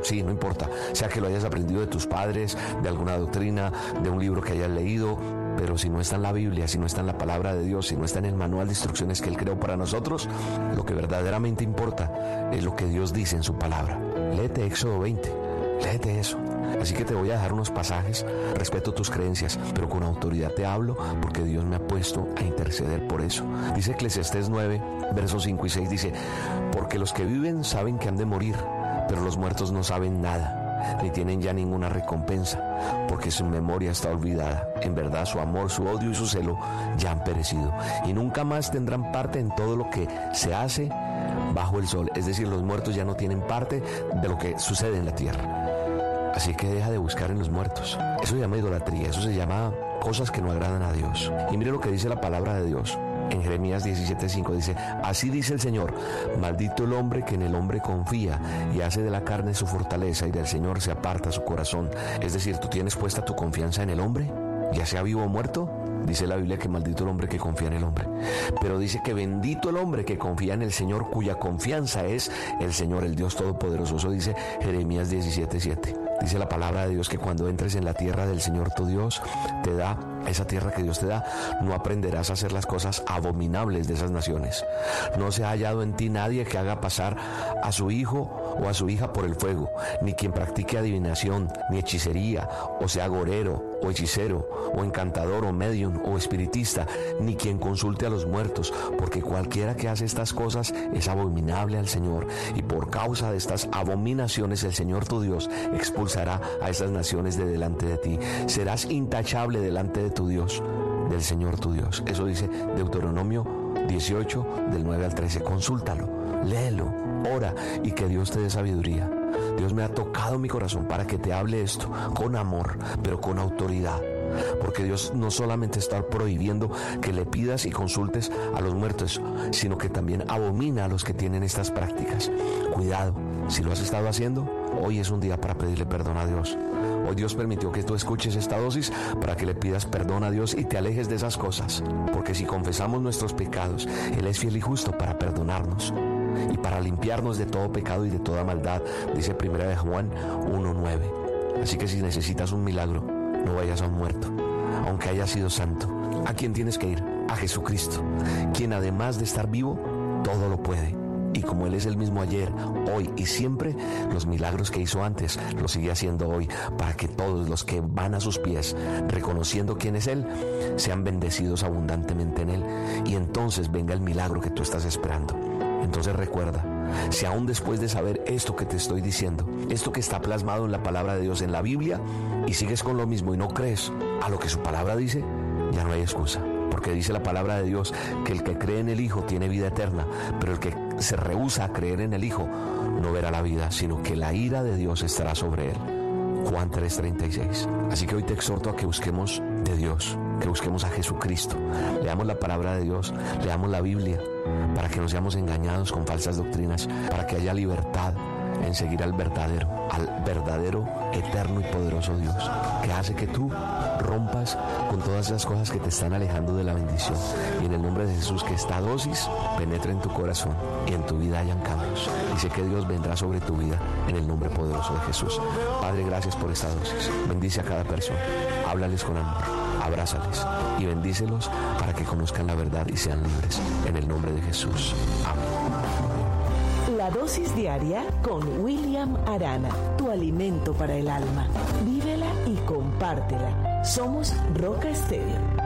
Sí, no importa, sea que lo hayas aprendido de tus padres, de alguna doctrina, de un libro que hayas leído, pero si no está en la Biblia, si no está en la palabra de Dios, si no está en el manual de instrucciones que Él creó para nosotros, lo que verdaderamente importa es lo que Dios dice en su palabra. Léete Éxodo 20, léete eso. Así que te voy a dejar unos pasajes, respeto tus creencias, pero con autoridad te hablo porque Dios me ha puesto a interceder por eso. Dice Eclesiastés 9, versos 5 y 6, dice: porque los que viven saben que han de morir, pero los muertos no saben nada, ni tienen ya ninguna recompensa, porque su memoria está olvidada. En verdad su amor, su odio y su celo ya han perecido, y nunca más tendrán parte en todo lo que se hace bajo el sol. Es decir, los muertos ya no tienen parte de lo que sucede en la tierra. Así que deja de buscar en los muertos. Eso se llama idolatría, eso se llama cosas que no agradan a Dios. Y mire lo que dice la palabra de Dios. En Jeremías 17:5 dice: así dice el Señor, maldito el hombre que en el hombre confía y hace de la carne su fortaleza, y del Señor se aparta su corazón. Es decir, ¿tú tienes puesta tu confianza en el hombre, ya sea vivo o muerto? Dice la Biblia que maldito el hombre que confía en el hombre, pero dice que bendito el hombre que confía en el Señor, cuya confianza es el Señor, el Dios Todopoderoso. Eso dice Jeremías 17:7. Dice la palabra de Dios que cuando entres en la tierra del Señor tu Dios te da, esa tierra que Dios te da, no aprenderás a hacer las cosas abominables de esas naciones. No se ha hallado en ti nadie que haga pasar a su hijo o a su hija por el fuego, ni quien practique adivinación, ni hechicería, o sea agorero, o hechicero, o encantador, o medium, o espiritista, ni quien consulte a los muertos, porque cualquiera que hace estas cosas es abominable al Señor, y por causa de estas abominaciones el Señor tu Dios expulsará a esas naciones de delante de ti. Serás intachable delante de tu Dios, del Señor tu Dios. Eso dice Deuteronomio 18, del 9 al 13. Consúltalo, léelo, ora, y que Dios te dé sabiduría. Dios me ha tocado mi corazón para que te hable esto con amor, pero con autoridad. Porque Dios no solamente está prohibiendo que le pidas y consultes a los muertos, sino que también abomina a los que tienen estas prácticas. Cuidado, si lo has estado haciendo, hoy es un día para pedirle perdón a Dios. Hoy Dios permitió que tú escuches esta dosis para que le pidas perdón a Dios y te alejes de esas cosas. Porque si confesamos nuestros pecados, Él es fiel y justo para perdonarnos y para limpiarnos de todo pecado y de toda maldad, dice 1 Juan 1:9. Así que si necesitas un milagro, no vayas a un muerto, aunque haya sido santo. ¿A quién tienes que ir? A Jesucristo, quien además de estar vivo, todo lo puede. Y como Él es el mismo ayer, hoy y siempre, los milagros que hizo antes los sigue haciendo hoy, para que todos los que van a sus pies, reconociendo quién es Él, sean bendecidos abundantemente en Él, y entonces venga el milagro que tú estás esperando. Entonces recuerda, si aún después de saber esto que te estoy diciendo, esto que está plasmado en la palabra de Dios, en la Biblia, y sigues con lo mismo y no crees a lo que su palabra dice, ya no hay excusa. Porque dice la palabra de Dios que el que cree en el Hijo tiene vida eterna, pero el que se rehúsa a creer en el Hijo no verá la vida, sino que la ira de Dios estará sobre él. Juan 3:36. Así que hoy te exhorto a que busquemos de Dios, que busquemos a Jesucristo, leamos la palabra de Dios, leamos la Biblia, para que no seamos engañados con falsas doctrinas, para que haya libertad en seguir al verdadero, eterno y poderoso Dios, que hace que tú rompas con todas esas cosas que te están alejando de la bendición. Y en el nombre de Jesús, que esta dosis penetre en tu corazón y en tu vida hayan cambios. Dice que Dios vendrá sobre tu vida en el nombre poderoso de Jesús. Padre, gracias por esta dosis. Bendice a cada persona. Háblales con amor, abrázales y bendícelos para que conozcan la verdad y sean libres. En el nombre de Jesús. Amén. La dosis diaria con William Arana, tu alimento para el alma. Vívela y compártela. Somos Roca Estéreo.